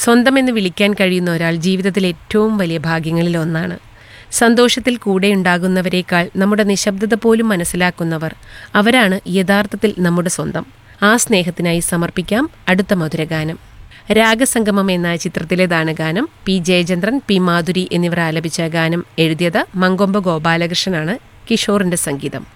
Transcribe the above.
സ്വന്തമെന്ന് വിളിക്കാൻ കഴിയുന്ന ഒരാൾ ജീവിതത്തിലെ ഏറ്റവും വലിയ ഭാഗ്യങ്ങളിൽ ഒന്നാണ്. സന്തോഷത്തിൽ കൂടെയുണ്ടാകുന്നവരേക്കാൾ നമ്മുടെ നിശബ്ദത പോലും മനസ്സിലാക്കുന്നവർ, അവരാണ് യഥാർത്ഥത്തിൽ നമ്മുടെ സ്വന്തം. ആ സ്നേഹത്തിനായി സമർപ്പിക്കാം അടുത്ത മധുരഗാനം. രാഗസംഗമം എന്ന ചിത്രത്തിലേതാണ് ഗാനം. പി ജയചന്ദ്രൻ, പി മാധുരി എന്നിവർ ആലപിച്ച ഗാനം എഴുതിയത് മങ്കൊമ്പ് ഗോപാലകൃഷ്ണനാണ്. കിഷോറിന്റെ സംഗീതം.